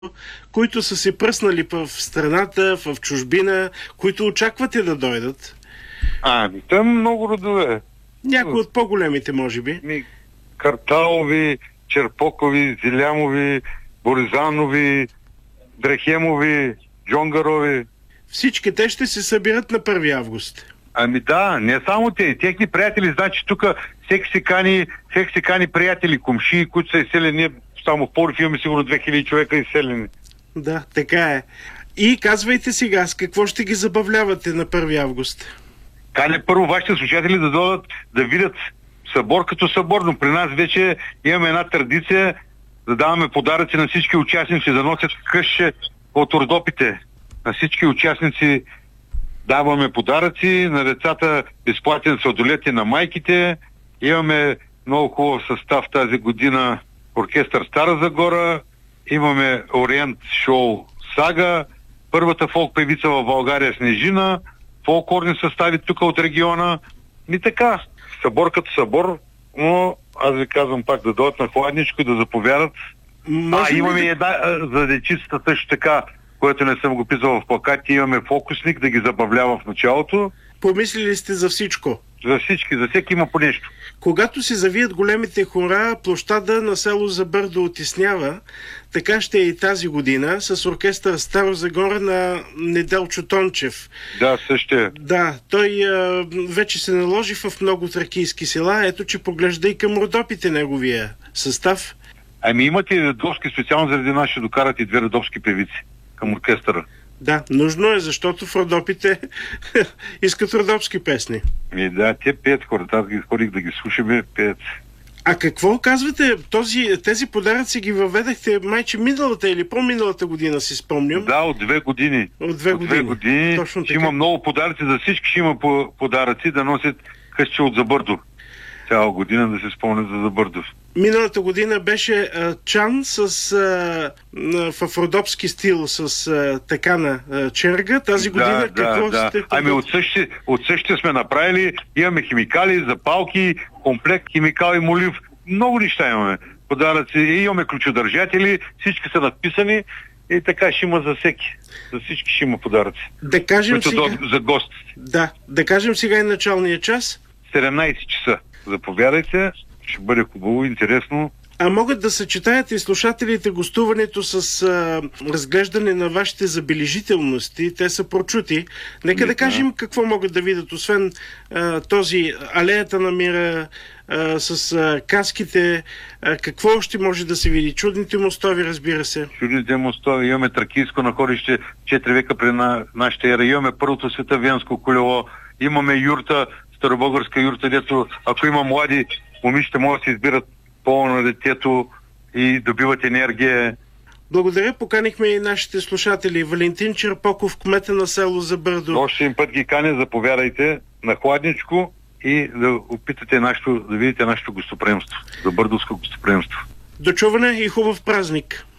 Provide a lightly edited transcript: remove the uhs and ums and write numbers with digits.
които са се пръснали в страната, в чужбина, които очаквате да дойдат? Там много родове. Някои от по-големите, може би. Карталови, Черпокови, Зилямови, Боризанови, Дрехемови, Джонгарови. Всички те ще се събират на 1 август. Да, не само те. Техни приятели, значи тук всеки се кани приятели, комшии, които са изселени. Ние само в Пловдив имаме сигурно 2000 човека изселени. Да, така е. И казвайте сега, с какво ще ги забавлявате на 1 август? Кане първо вашите слушатели да дойдат да видят събор като събор, но при нас вече имаме една традиция да даваме подаръци на всички участници, да носят къще от Родопите. На всички участници даваме подаръци, на децата безплатен сладолет и на майките. Имаме много хубав състав тази година, оркестър Стара Загора, имаме Ориент шоу Сага, първата фолк певица в България Снежина, фолклорни състави тук от региона. И така, събор като събор, но аз ви казвам пак да дойдат на хладничко и да заповядат. Имаме една за дечицата също така, което не съм го писал в плакати, имаме фокусник да ги забавлява в началото. Помислили сте за всичко? За всички, за всеки има по нещо. Когато се завият големите хора, площада на село Забърдо отиснява. Така ще е и тази година с оркестър Стара Загора на Неделчо Тончев. Да, също е. Да, той вече се наложи в много тракийски села. Ето, че поглежда и към Родопите неговия състав. Имате и родопски, специално заради нас ще докарат и 2 родопски певици към оркестъра. Да, нужно е, защото в Родопите искат родопски песни. Да, те пеят хората. Аз ги ходих да ги слушаме, пеят. А какво казвате? Тези подаръци ги въведахте майче миналата или по-миналата година, си спомням. Да, от 2 години. От 2 години. Точно така. Ще има много подаръци, за всички ще има подаръци да носят къще от Забърдо. Цяла година да се спомнят за Забърдов. Миналата година беше чан в родопски стил с такана черга. Тази година сте... От същите сме направили. Имаме химикали, запалки, комплект химикал и молив. Много неща имаме. Подаръци. Имаме ключодържатели. Всички са надписани. И така ще има за всеки. За всички ще има подаръци. Да кажем сега... За гостите. Да кажем сега и началния час. 17 часа. Заповядайте. Ще бъде хубаво, интересно. А могат да съчетаят и слушателите гостуването с разглеждане на вашите забележителности. Те са прочути. Нека да кажем какво могат да видят, освен този Алеята на мира с каските. Какво още може да се види? Чудните мостове, разбира се. Чудните мостове. Имаме тракийско находище 4 века при нашата ера. Имаме първото светавенско колело. Имаме юрта, старобългарска юрта, дето ако има млади момичета, могат да се избират пола на детето и добиват енергия. Благодаря. Поканихме и нашите слушатели. Валентин Черпоков, кмета на село Забърдо. Още един път ги каня, заповядайте на хладничко и да опитате да видите нашето гостоприемство. Забърдовско гостоприемство. До чуване и хубав празник!